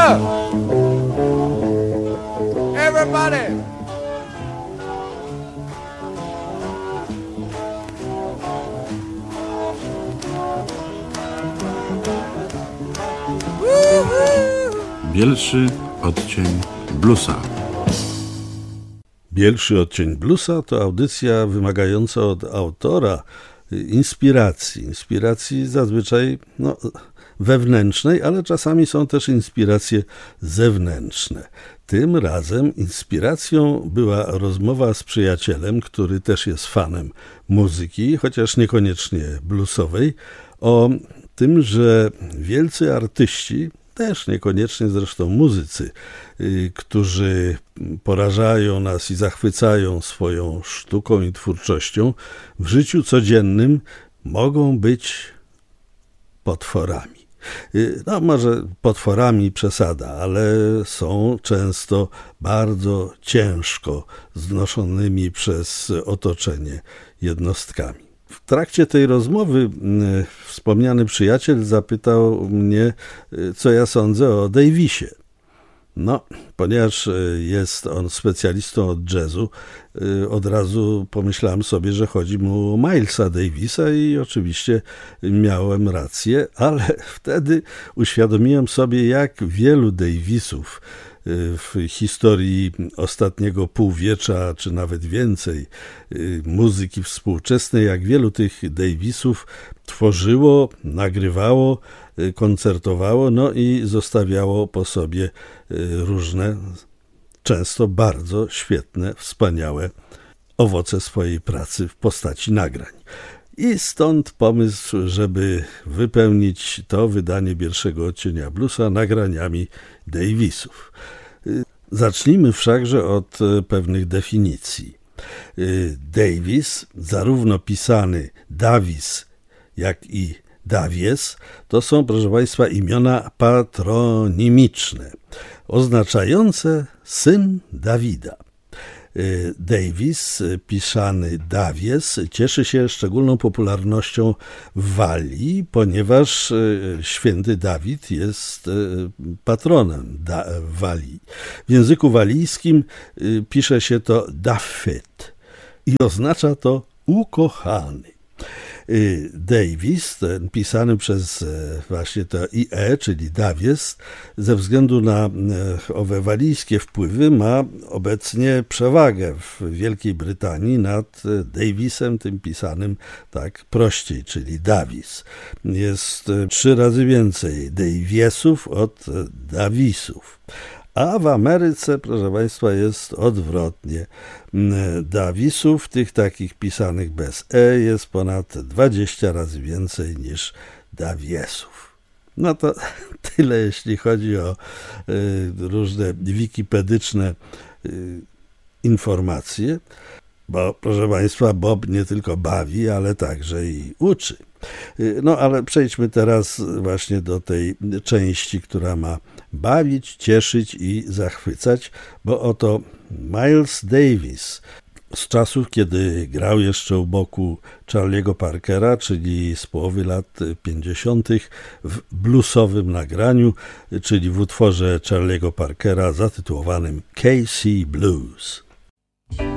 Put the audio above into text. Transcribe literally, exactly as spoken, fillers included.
up! Everybody! Bielszy odcień bluesa. Bielszy odcień bluesa to audycja wymagająca od autora inspiracji. Inspiracji zazwyczaj no, wewnętrznej, ale czasami są też inspiracje zewnętrzne. Tym razem inspiracją była rozmowa z przyjacielem, który też jest fanem muzyki, chociaż niekoniecznie bluesowej, o tym, że wielcy artyści, też niekoniecznie zresztą muzycy, yy, którzy porażają nas i zachwycają swoją sztuką i twórczością, w życiu codziennym mogą być potworami. Yy, no może potworami przesada, ale są często bardzo ciężko znoszonymi przez otoczenie jednostkami. W trakcie tej rozmowy y, wspomniany przyjaciel zapytał mnie, y, co ja sądzę o Davisie. No, ponieważ y, jest on specjalistą od jazzu, y, od razu pomyślałem sobie, że chodzi mu o Milesa Davisa i oczywiście miałem rację, ale wtedy uświadomiłem sobie, jak wielu Davisów w historii ostatniego półwiecza, czy nawet więcej, muzyki współczesnej, jak wielu tych Davisów tworzyło, nagrywało, koncertowało, no i zostawiało po sobie różne, często bardzo świetne, wspaniałe owoce swojej pracy w postaci nagrań. I stąd pomysł, żeby wypełnić to wydanie pierwszego odcienia bluesa nagraniami Davisów. Zacznijmy wszakże od pewnych definicji. Davis, zarówno pisany Davis, jak i Davies, to są, proszę Państwa, imiona patronimiczne, oznaczające syn Dawida. Davis, pisany Davies, cieszy się szczególną popularnością w Walii, ponieważ święty Dawid jest patronem da- Walii. W języku walijskim pisze się to Dafyt i oznacza to ukochany. Davis, ten pisany przez właśnie to I E, czyli Davies, ze względu na owe walijskie wpływy ma obecnie przewagę w Wielkiej Brytanii nad Davisem, tym pisanym tak prościej, czyli Davis. Jest trzy razy więcej Daviesów od Davisów. A w Ameryce, proszę Państwa, jest odwrotnie. Davisów, tych takich pisanych bez E, jest ponad dwadzieścia razy więcej niż Daviesów. No to tyle, jeśli chodzi o y, różne wikipedyczne y, informacje, bo, proszę Państwa, Bob nie tylko bawi, ale także i uczy. No ale przejdźmy teraz właśnie do tej części, która ma bawić, cieszyć i zachwycać, bo oto Miles Davis z czasów, kiedy grał jeszcze u boku Charlie'ego Parkera, czyli z połowy lat pięćdziesiątych w bluesowym nagraniu, czyli w utworze Charlie'ego Parkera zatytułowanym K C Blues.